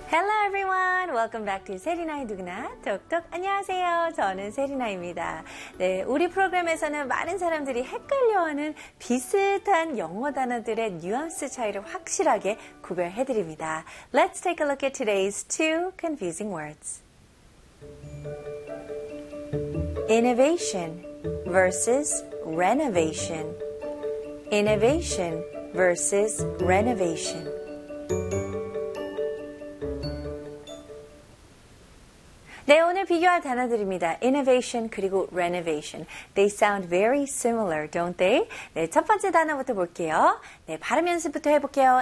Hello everyone! Welcome back to 세리나의 누구나 톡톡 안녕하세요. 저는 세리나입니다. 네, 우리 프로그램에서는 많은 사람들이 헷갈려하는 비슷한 영어 단어들의 뉘앙스 차이를 확실하게 구별해드립니다. Let's take a look at today's two confusing words. Innovation versus renovation. Innovation versus renovation. 네, 오늘 비교할 단어들입니다. Innovation 그리고 renovation. They sound very similar, don't they? 네, 첫 번째 단어부터 볼게요. 네, 발음 연습부터 해볼게요.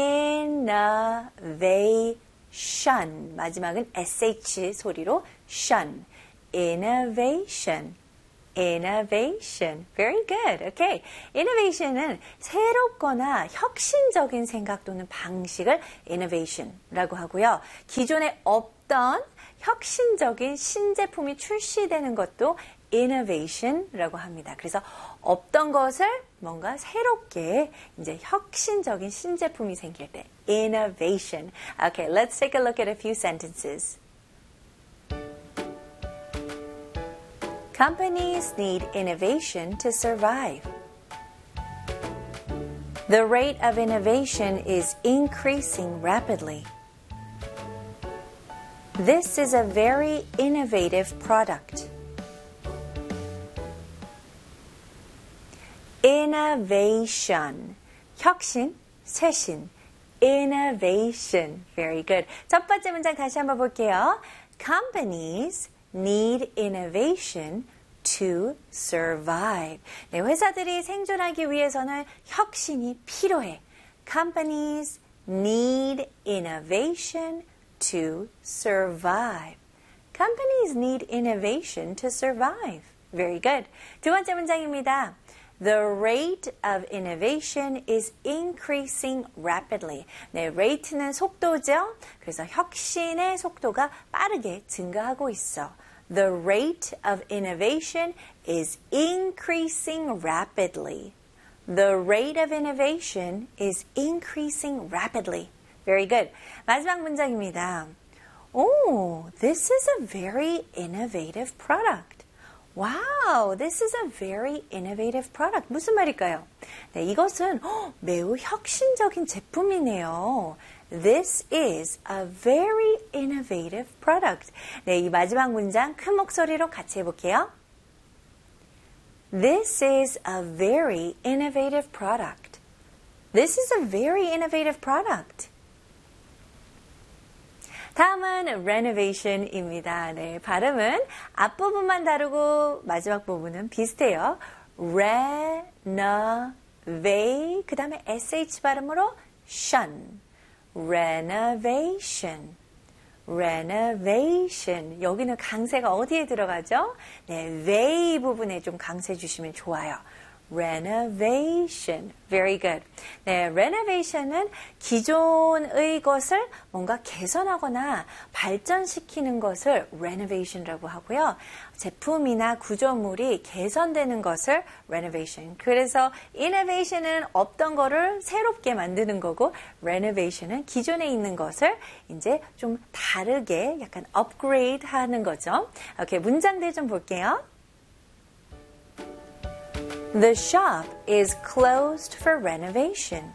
Innovation. 마지막은 SH 소리로 shun. Innovation. Innovation. Very good. Okay. Innovation은 새롭거나 혁신적인 생각 또는 방식을 innovation라고 하고요. 기존에 없던 혁신적인 신제품이 출시되는 것도 innovation라고 합니다. 그래서 없던 것을 뭔가 새롭게 이제 혁신적인 신제품이 생길 때 innovation. Okay, let's take a look at a few sentences. Companies need innovation to survive. The rate of innovation is increasing rapidly. This is a very innovative product. Innovation. 혁신, 쇄신. Innovation. Very good. 첫 번째 문장 다시 한번 볼게요. Companies need innovation to survive. 네, 회사들이 생존하기 위해서는 혁신이 필요해. Companies need innovation to survive. Companies need innovation to survive. Very good. 두 번째 문장입니다. The rate of innovation is increasing rapidly. 네, rate는 속도죠. 그래서 혁신의 속도가 빠르게 증가하고 있어. The rate of innovation is increasing rapidly. The rate of innovation is increasing rapidly. Very good. 마지막 문장입니다. Oh, this is a very innovative product. Wow, this is a very innovative product. 무슨 말일까요? 네, 이것은 매우 혁신적인 제품이네요. This is a very innovative product. 네, 이 마지막 문장 큰 목소리로 같이 해볼게요. This is a very innovative product. This is a very innovative product. 다음은 renovation입니다. 네, 발음은 앞부분만 다르고 마지막 부분은 비슷해요. renovate 그 다음에 sh 발음으로 shun. renovation. renovation. 여기는 강세가 어디에 들어가죠? 네, way 부분에 좀 강세 주시면 좋아요. renovation. Very good. 네, renovation은 기존의 것을 뭔가 개선하거나 발전시키는 것을 renovation이라고 하고요. 제품이나 구조물이 개선되는 것을 renovation. 그래서 innovation은 없던 거를 새롭게 만드는 거고 renovation은 기존에 있는 것을 이제 좀 다르게 약간 upgrade 하는 거죠. 오케이, 문장들 좀 볼게요. The shop is closed for renovation.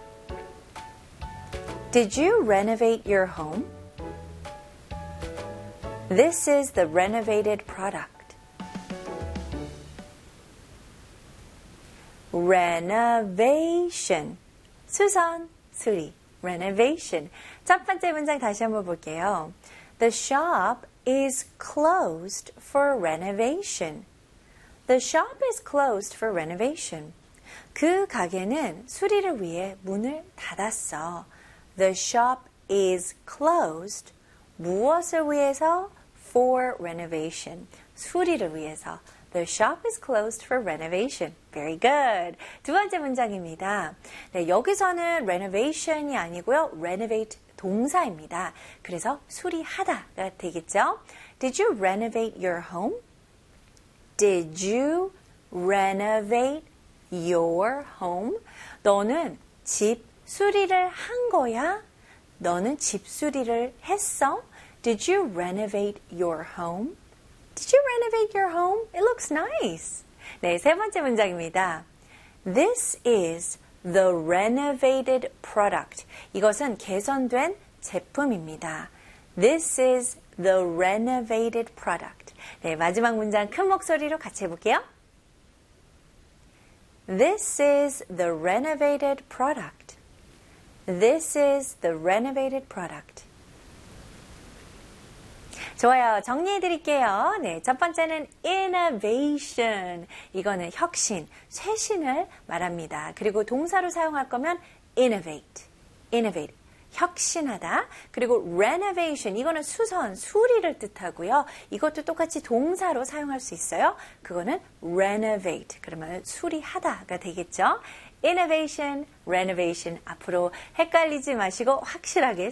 Did you renovate your home? This is the renovated product. Renovation. 수선, 수리. Renovation. 첫 번째 문장 다시 한번 볼게요. The shop is closed for renovation. The shop is closed for renovation. 그 가게는 수리를 위해 문을 닫았어. The shop is closed. 무엇을 위해서? For renovation. 수리를 위해서. The shop is closed for renovation. Very good. 두 번째 문장입니다. 네, 여기서는 renovation이 아니고요. renovate 동사입니다. 그래서 수리하다가 되겠죠. Did you renovate your home? Did you renovate your home? 너는 집 수리를 한 거야? 너는 집수리를 했어? Did you renovate your home? Did you renovate your home? It looks nice. 네, 세 번째 문장입니다. This is the renovated product. 이것은 개선된 제품입니다. This is the renovated product. 네, 마지막 문장 큰 목소리로 같이 해볼게요. This is the renovated product. This is the renovated product. 좋아요. 정리해 드릴게요. 네, 첫 번째는 innovation. 이거는 혁신, 쇄신을 말합니다. 그리고 동사로 사용할 거면 innovate, innovate. 혁신하다. 그리고 renovation. 이거는 수선, 수리를 뜻하고요. 이것도 똑같이 동사로 사용할 수 있어요. 그거는 renovate. 그러면 수리하다가 되겠죠. innovation, renovation. 앞으로 헷갈리지 마시고 확실하게